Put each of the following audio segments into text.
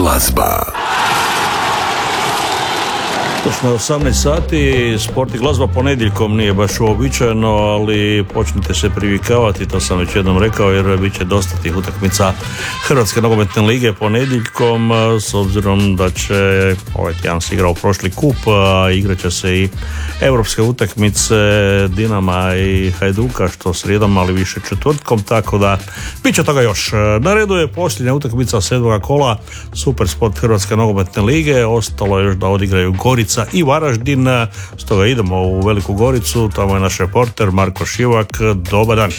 glazba. Točno je 18 sati, sport i glazba ponedjeljkom nije baš uobičajeno, ali počnite se privikavati, to sam već jednom rekao, jer bit će dosta tih utakmica Hrvatske nogometne lige ponedjeljkom, s obzirom da će ovaj tjedan se igrao prošli kup, a igrat će se i europske utakmice Dinama i Hajduka, što srijedom, ali više četvrtkom, tako da bit će toga još. Na redu je posljednja utakmica 7. kola Super Sport Hrvatske nogometne lige, ostalo je još da odigraju Gorica i Varaždin, stoga idemo u Veliku Goricu, tamo je naš reporter Marko Šivak. Dobar dan.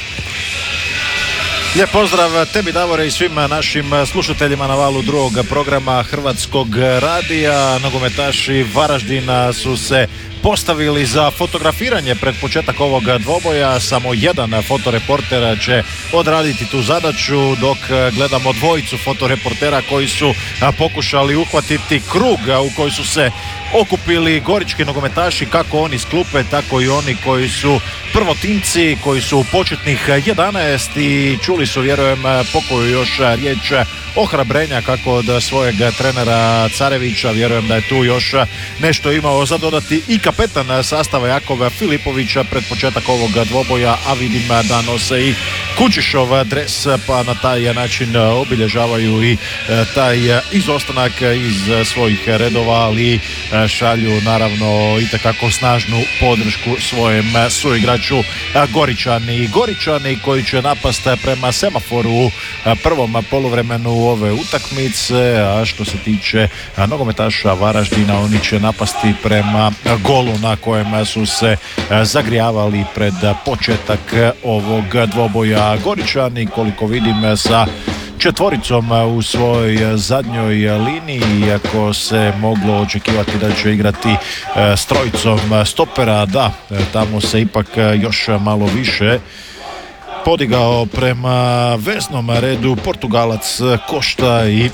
Lijep pozdrav tebi, Davore, i svim našim slušateljima na valu drugog programa Hrvatskog radija. Nogometaši Varaždina su se postavili za fotografiranje pred početak ovog dvoboja. Samo jedan fotoreporter će odraditi tu zadaću, dok gledamo dvojicu fotoreportera koji su pokušali uhvatiti krug u koji su se okupili gorički nogometaši, kako oni s klupe, tako i oni koji su prvotimci, koji su početnih 11 i čuli su, vjerujem, pokoju još riječ ohrabrenja kako od svojeg trenera Carevića. Vjerujem da je tu još nešto imao za dodati i kapetan sastava Jakov Filipovića pred početak ovog dvoboja, a vidim da nose i Kučišov dres, pa na taj način obilježavaju i taj izostanak iz svojih redova, ali šalju naravno itekako snažnu podršku svojem suigraču Goričani koji će napast prema semaforu u prvom poluvremenu ove utakmice, a što se tiče nogometaša Varaždina, oni će napasti prema golu na kojem su se zagrijavali pred početak ovog dvoboja. Goričani, koliko vidim, sa četvoricom u svojoj zadnjoj liniji, iako se moglo očekivati da će igrati s trojicom stopera, da, tamo se ipak još malo više podigao prema veznom redu Portugalac Košta i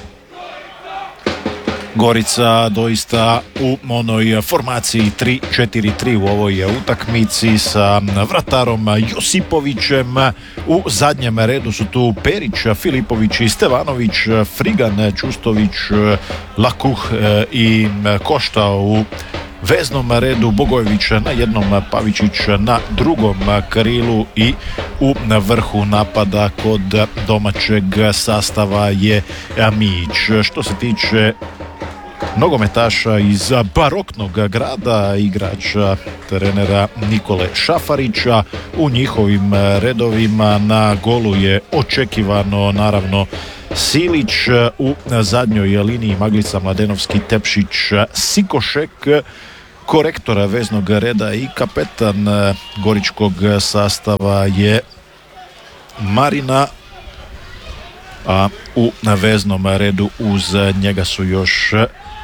Gorica doista u onoj formaciji 3-4-3 u ovoj utakmici sa vratarom Josipovićem. U zadnjem redu su tu Perić, Filipović i Stevanović, Frigan, Čustović, Lakuh i Košta u veznom redu, Bogojević na jednom, Pavičić na drugom krilu i u vrhu napada kod domaćeg sastava je Mijić. Što se tiče nogometaša iz baroknog grada, igrača trenera Nikole Šafarića, u njihovim redovima na golu je očekivano naravno Silić, u zadnjoj liniji Maglica, Mladenovski, Tepšić, Sikošek, korektora veznog reda i kapetan goričkog sastava je Marina, a u veznom redu uz njega su još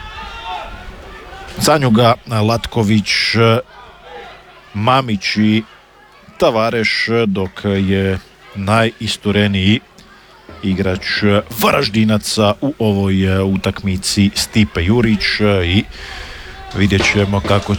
Canjuga, Latković, Mamić i Tavareš, dok je najistureniji igrač Varaždinaca u ovoj utakmici Stipe Jurić, i vidjet ćemo kako